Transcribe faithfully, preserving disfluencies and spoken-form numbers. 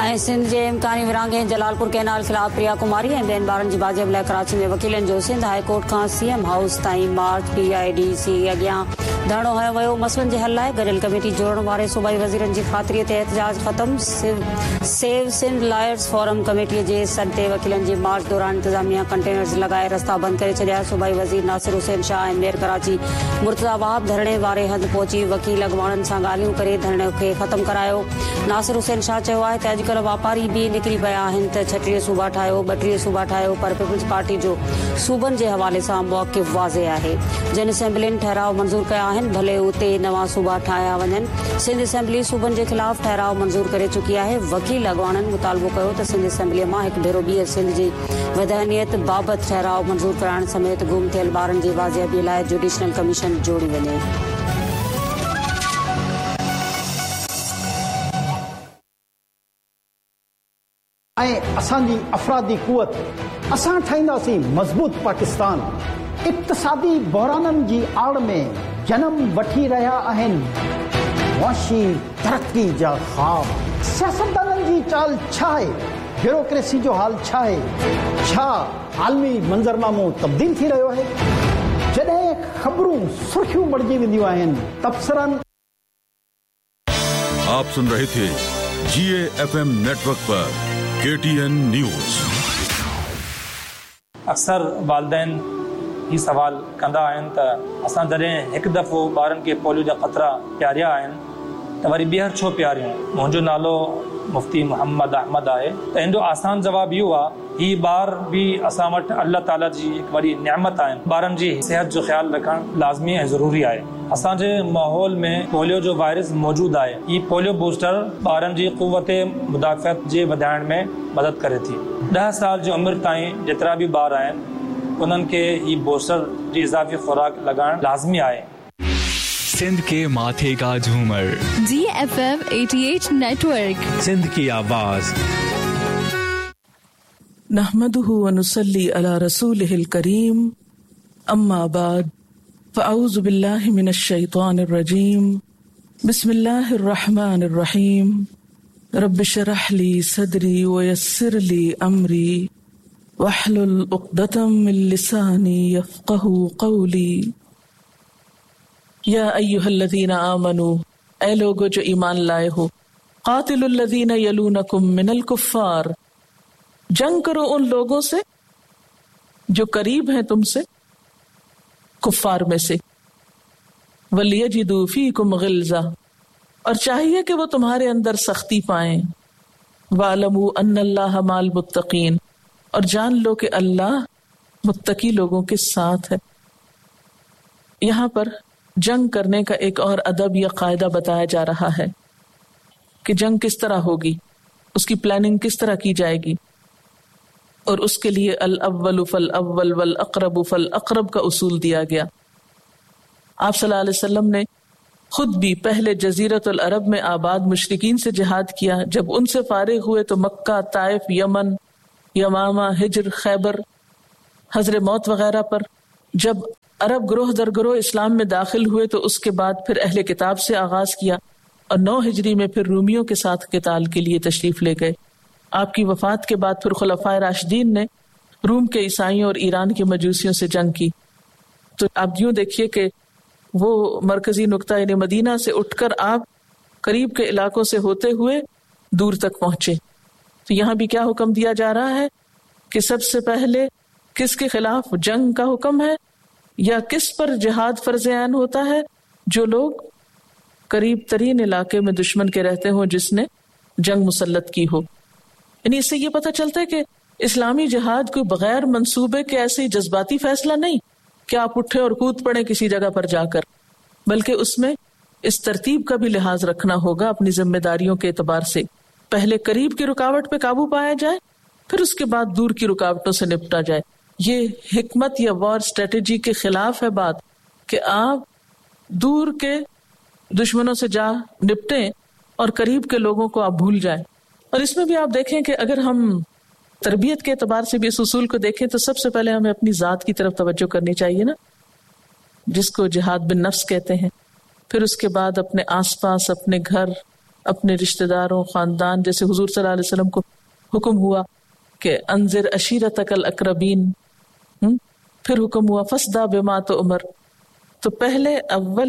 ऐं सिंध जे इम्कानी विरहाङे जलालपुर कैनाल ख़िलाफ़ प्रिया कुमारी ऐं ॿियनि ॿारनि जी बाजियाब लाइ कराची में वकीलनि जो सिंध हाई कोर्ट खां सीएम हाउस ताईं मार्च। पी आई डी सी अॻियां धरणो हयो वियो। मसइलनि जे हल लाइ गॾियल कमेटी जोड़ण वारे सूबाई वज़ीरनि जी ख़ातिरीअ ते एहतजाज ख़तम। सेव सिंध लॉयर्स फोरम कमेटीअ जे सॾ ते वकीलनि जी मार्च दौरान इंतज़ामिया कंटेनर्स लॻाए रस्ता बंदि करे छॾिया। सूबाई वज़ीर नासिर हुसैन शाह ऐं मेयर कराची मुर्तज़ा वहाब धरणे वारे हंधि पहुची वकील अॻवाननि सां ॻाल्हियूं करे धरणे खे ख़तमु करायो। नासिर हुसैन शाह चयो आहे त अॼुकल्ह वापारी बि निकिरी पिया आहिनि त छटीह सूबा ठाहियो, ॿटीह सूबा ठाहियो, पर पीपल्स पार्टी जो सूबनि जे हवाले सां मौक़िफ़ वाज़े आहे। जिन असेंबलियुनि ठहराव मंज़ूर कया आहिनि भले उते नवां सूबा ठाहिया वञनि। सिंध असेंबली सूबनि जे ख़िलाफ़ ठहराव मंज़ूर करे चुकी आहे। वकील अॻवाननि मुतालबो कयो त सिंध असेंबलीअ मां हिकु भेरो ॿीहर सिंध जी वधानियत बाबति ठहराव मंज़ूर कराइण समेत गुम थियल ॿारनि जी वाज़ियाबीअ लाइ जुडिशनल कमीशन जोड़ी वञे। ऐं असांजी अफ़रादी कुवत असां ठाहींदासीं मज़बूत पाकिस्तान। इक़्तिसादी बहराननि जी आड़ में जनम वठी रहिया आहिनि मुआशी तरक़ी जा ख़्वाब। सियासतदाननि जी चाल छा आहे? ब्यूरोक्रेसी जो हाल छा आहे? छा आलमी मंज़रनामो तब्दील थी रहियो आहे? जॾहिं ख़बरूं सुर्खियूं बढ़जी वेंदियूं आहिनि तबसरनि। आप सुन रहे थे जी ए एफ एम नेटवर्क पर के टी एन न्यूज़। अक्सर वालदेन ही सवाल कंदा आहिनि त असां जॾहिं हिकु दफ़ो ॿारनि खे पोलियो जा ख़तरा पियारिया आहिनि त वरी ॿीहर छो पियारियूं? मुंहिंजो नालो मुफ्ती मोहम्मद अहमद आहे। त हिन जो आसान जवाबु इहो आहे ही ॿार बि असां वटि अल्लाह ताला जी हिकु वॾी नेमत आहिनि। ॿारनि जी सिहत जो ख़्यालु रखणु लाज़मी ऐं ज़रूरी आहे। असांजे माहौल में पोलियो जो वायरस मौजूदु आहे। ही पोलियो बूस्टर ॿारनि जी क़ुव्वत मुदाफ़िअत जे वधाइण में मदद करे थी। ॾह साल जी उमिरि ताईं जेतिरा बि ॿार आहिनि उन्हनि खे ही बूस्टर जी इज़ाफ़ी खुराक लॻाइण लाज़मी आहे। सिंध के माथे का झूमर जी एफ एम अठासी नेटवर्क, सिंध की आवाज। नहमदुहु व नुसल्ली अला रसूलिहिल करीम, अम्मा बाद, फ़अऊज़ु बिल्लाहि मिनश शैतानिर रजीम, बिस्मिल्लाहिर रहमानिर रहीम, रब्बि शरह ली सदरी व यस्सिर ली अमरी वहलुल उक़दतम मिन लिसानी यफ़क़हू क़ौली। या अय्युहल्लज़ीना आमनू, ऐ लोगो जो ईमान लाए हो, क़ातिलुल लज़ीना यलूनकुम मिनल कुफ़्फ़ार, जंग करो उन लोगों से जो करीब हैं तुमसे कुफ़ार में से। वलियजिदू फ़ीकुम ग़िल्ज़ा, और चाहिए कि वो तुम्हारे अंदर सख्ती पाएं। वालमू अन्नल्लाह माल मुत्तक़ीन, और जान लो कि अल्लाह मुत्तकी लोगों के साथ है। यहाँ पर जंग करने का एक और अदब या कायदा बताया जा रहा है कि जंग किस तरह होगी, उसकी प्लानिंग किस तरह की जाएगी, और उसके लिए अल अव्वलु फल अव्वल वल अक़रबु फल अक़रब का उसूल दिया गया। आप सल्लल्लाहु अलैहि वसल्लम ने खुद भी पहले जजीरतुल अरब में आबाद मुशरिकीन से जिहाद किया। जब उनसे फारिग हुए तो मक्का, ताइफ, यमन, यमामा, हिज्र, खैबर, हजर मौत वगैरह पर। जब अरब ग्रोह दर ग्रोह इस्लाम में दाखिल हुए तो उसके बाद फिर अहले किताब से आगाज किया और नौ हिजरी में फिर रूमियों के साथ क़िताल के लिए तशरीफ ले गए। आपकी वफात के बाद फिर खुलफाए राशिदीन ने रूम के ईसाइयों और ईरान के मजूसियों से जंग की। तो आप यूं देखिए कि वो मरकजी नुक्ता यानी मदीना से उठकर आप करीब के इलाकों से होते हुए दूर तक पहुंचे। तो यहाँ भी क्या हुक्म दिया जा रहा है कि सबसे पहले किसके खिलाफ जंग का हुक्म है या किस पर जिहाद फर्ज ऐन होता है? जो लोग करीब तरीन इलाके में दुश्मन के रहते हों जिसने जंग मुसल्लत की हो। यानी इससे ये पता चलता है कि इस्लामी जिहाद कोई बगैर मंसूबे के ऐसे ही जज्बाती फैसला नहीं कि आप उठे और कूद पड़े किसी जगह पर जाकर, बल्कि उसमें इस तरतीब का भी लिहाज रखना होगा अपनी जिम्मेदारियों के एतबार से। पहले करीब की रुकावट पे काबू पाया जाए, फिर उसके बाद दूर की रुकावटों से निपटा जाए। ये हिकमत या वॉर स्ट्रेटेजी के खिलाफ है बात कि आप दूर के दुश्मनों से जा निपटें और करीब के लोगों को आप भूल जाएं। और इसमें भी आप देखें कि अगर हम तरबियत के एतबार से भी इस उसूल को देखें तो सबसे पहले हमें अपनी ज़ात की तरफ तवज्जो करनी चाहिए ना, जिसको जिहाद बिन नफ्स कहते हैं। फिर उसके बाद अपने आसपास, अपने घर, اپنے رشتہ داروں، خاندان، جیسے حضور صلی اللہ علیہ وسلم کو حکم ہوا کہ انذر عشیرتک الاقربین، پھر حکم ہوا فاصدع بما تؤمر. تو پہلے اول